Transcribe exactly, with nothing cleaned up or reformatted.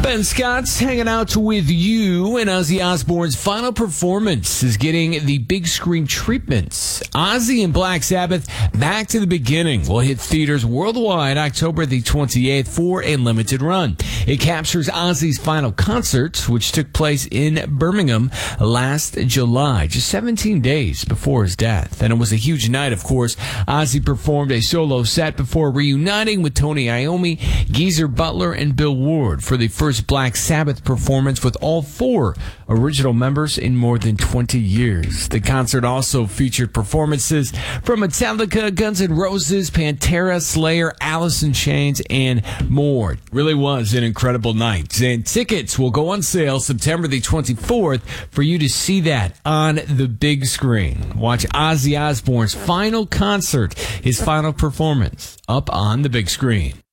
Ben Scott's hanging out with you, and Ozzy Osbourne's final performance is getting the big screen treatments. Ozzy and Black Sabbath, Back to the Beginning, will hit theaters worldwide October the twenty-eighth for a limited run. It captures Ozzy's final concert, which took place in Birmingham last July, just seventeen days before his death. And it was a huge night, of course. Ozzy performed a solo set before reuniting with Tony Iommi, Geezer Butler, and Bill Ward for the first Black Sabbath performance with all four original members in more than twenty years. The concert also featured performances from Metallica, Guns N' Roses, Pantera, Slayer, Alice in Chains, and more. Really was an incredible night. And tickets will go on sale September the twenty-fourth for you to see that on the big screen. Watch Ozzy Osbourne's final concert, his final performance, up on the big screen.